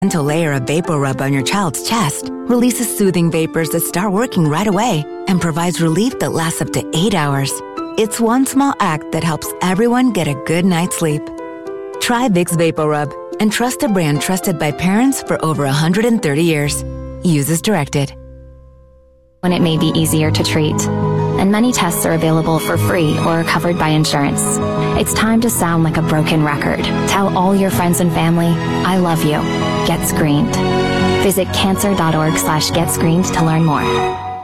gentle layer of Vapor Rub on your child's chest releases soothing vapors that start working right away and provides relief that lasts up to 8 hours. It's one small act that helps everyone get a good night's sleep. Try Vicks Vapor Rub and trust a brand trusted by parents for over 130 years. Use as directed. When it may be easier to treat, and many tests are available for free or are covered by insurance. It's time to sound like a broken record. Tell all your friends and family, I love you. Get screened. Visit cancer.org/getscreened to learn more.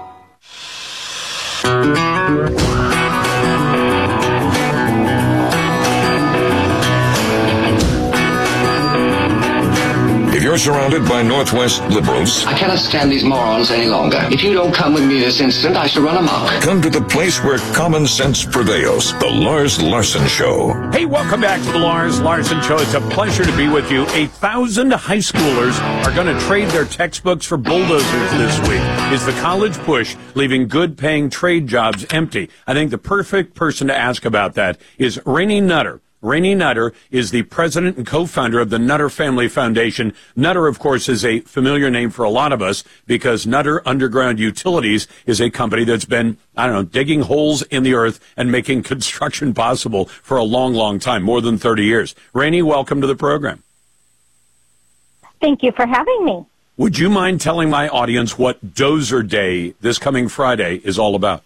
You're surrounded by Northwest liberals. I cannot stand these morons any longer. If you don't come with me this instant, I shall run amok. Come to the place where common sense prevails. The Lars Larson Show. Hey, welcome back to the Lars Larson Show. It's a pleasure to be with you. 1,000 high schoolers are going to trade their textbooks for bulldozers this week. Is the college push leaving good-paying trade jobs empty? I think the perfect person to ask about that is Rainey Nutter. Rainey Nutter is the president and co-founder of the Nutter Family Foundation. Nutter, of course, is a familiar name for a lot of us because Nutter Underground Utilities is a company that's been, digging holes in the earth and making construction possible for a long, long time, more than 30 years. Rainey, welcome to the program. Thank you for having me. Would you mind telling my audience what Dozer Day this coming Friday is all about?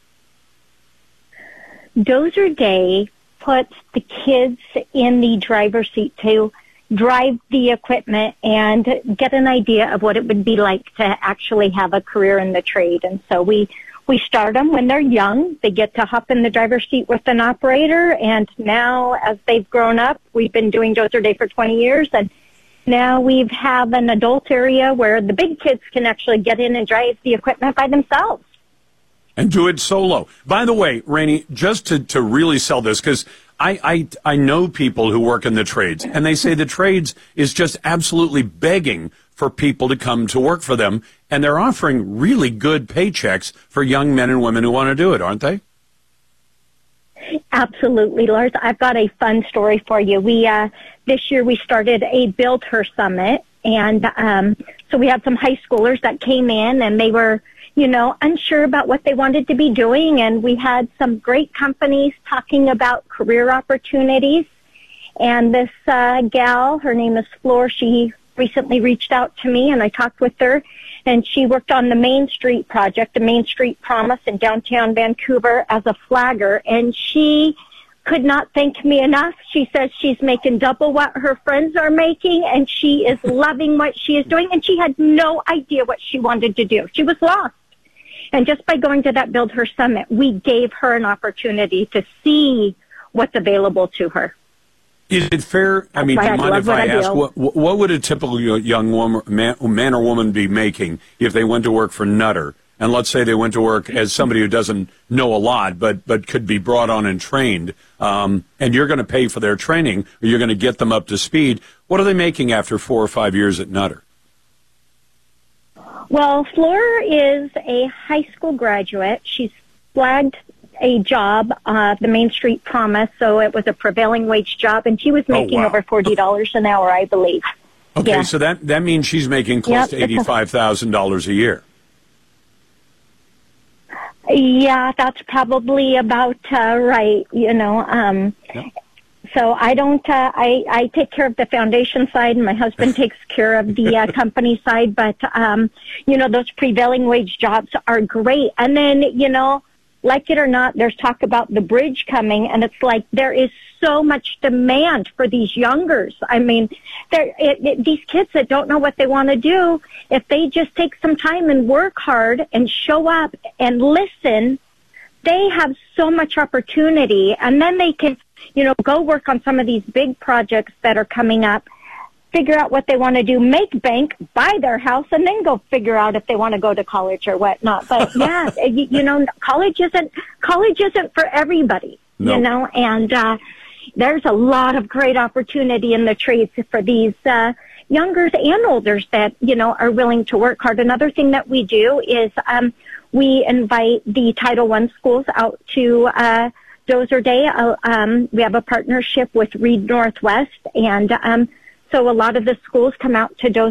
Dozer Day puts the kids in the driver's seat to drive the equipment and get an idea of what it would be like to actually have a career in the trade. And so we start them when they're young. They get to hop in the driver's seat with an operator. And now as they've grown up, we've been doing Dozer Day for 20 years. And now we have an adult area where the big kids can actually get in and drive the equipment by themselves. And do it solo. By the way, Rainey, just to really sell this, because I know people who work in the trades, and they say the trades is just absolutely begging for people to come to work for them, and they're offering really good paychecks for young men and women who want to do it, aren't they? Absolutely, Lars. I've got a fun story for you. This year we started a Build Her Summit, and so we had some high schoolers that came in, and they were unsure about what they wanted to be doing. And we had some great companies talking about career opportunities. And this gal, her name is Floor, she recently reached out to me and I talked with her. And she worked on the Main Street project, the Main Street Promise in downtown Vancouver as a flagger. And she could not thank me enough. She says she's making double what her friends are making and she is loving what she is doing. And she had no idea what she wanted to do. She was lost. And just by going to that Build Her Summit, we gave her an opportunity to see what's available to her. Is it fair? Do you mind if I ask, what would a typical young woman, man or woman be making if they went to work for Nutter? And let's say they went to work as somebody who doesn't know a lot, but could be brought on and trained, and you're going to pay for their training, or you're going to get them up to speed. What are they making after 4 or 5 years at Nutter? Well, Fleur is a high school graduate. She's flagged a job, the Main Street Promise, so it was a prevailing wage job, and she was making over $40 an hour, I believe. Okay, yeah. So that means she's making close to $85,000 a year. Yeah, that's probably about right, Yeah. So I don't, I take care of the foundation side and my husband takes care of the company side, but, those prevailing wage jobs are great. And then, like it or not, there's talk about the bridge coming and it's like there is so much demand for these youngers. I mean, these kids that don't know what they want to do, if they just take some time and work hard and show up and listen, they have so much opportunity and then they can, go work on some of these big projects that are coming up, figure out what they want to do, make bank, buy their house, and then go figure out if they want to go to college or whatnot. But yeah, college isn't for everybody, and there's a lot of great opportunity in the trades for these youngers and olders that, are willing to work hard. Another thing that we do is we invite the Title I schools out to Dozer Day. We have a partnership with Reed Northwest, and So a lot of the schools come out to